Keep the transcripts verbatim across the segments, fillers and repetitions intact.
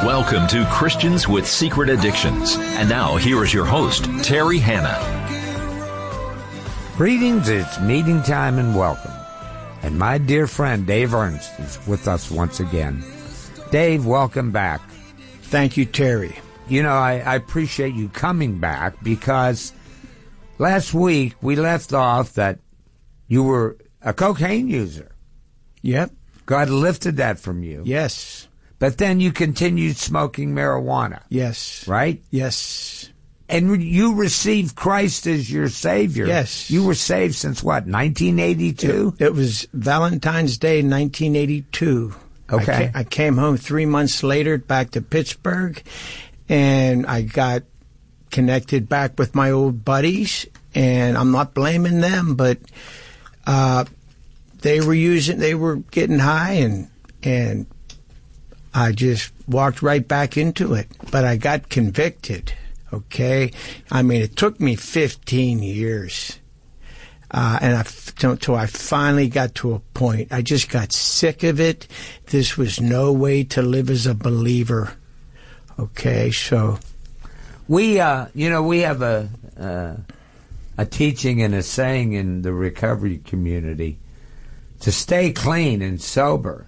Welcome to Christians with Secret Addictions. And now, here is your host, Terry Hanna. Greetings, it's meeting time and welcome. And my dear friend Dave Ernst is with us once again. Dave, welcome back. Thank you, Terry. You know, I, I appreciate you coming back because last week we left off that you were a cocaine user. Yep. God lifted that from you. Yes. But then you continued smoking marijuana. Yes. Right? Yes. And you received Christ as your Savior. Yes. You were saved since what, nineteen eighty-two? It, it was Valentine's Day, nineteen eighty-two. Okay. I, ca- I came home three months later back to Pittsburgh, and I got connected back with my old buddies, and I'm not blaming them, but uh, they were using, they were getting high, and and I just walked right back into it. But I got convicted, okay? I mean, it took me fifteen years. Uh, and I, until I finally got to a point, I just got sick of it. This was no way to live as a believer. Okay, so we, uh, you know, we have a uh, a teaching and a saying in the recovery community: to stay clean and sober,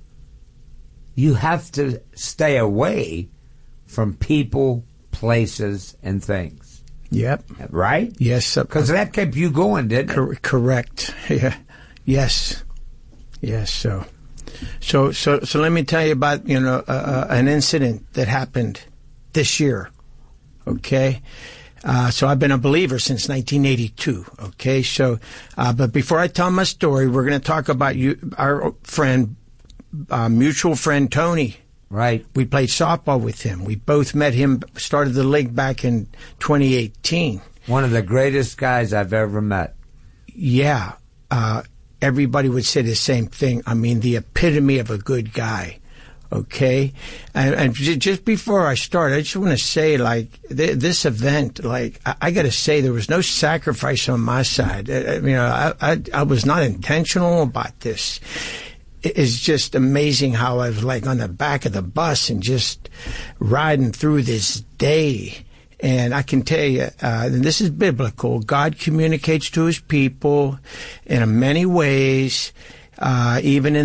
you have to stay away from people, places, and things. Yep. Right? Yes. Because that kept you going, didn't cor- it? Correct. Yeah. Yes. Yes. So, so, so, so let me tell you about, you know, uh, uh, an incident that happened this year. Okay. Uh, so I've been a believer since nineteen eighty-two. Okay. So, uh, but before I tell my story, we're going to talk about you, our friend, uh, mutual friend, Tony. Right. We played softball with him. We both met him, started the league back in twenty eighteen. One of the greatest guys I've ever met. Yeah. Uh, everybody would say the same thing. I mean, the epitome of a good guy. Okay? And, and j- just before I start, I just want to say, like, th- this event, like, I, I got to say there was no sacrifice on my side. I, I, you know, I, I, I was not intentional about this. It's just amazing how I was like on the back of the bus and just riding through this day. And I can tell you, uh, and this is biblical, God communicates to his people in many ways, uh, even in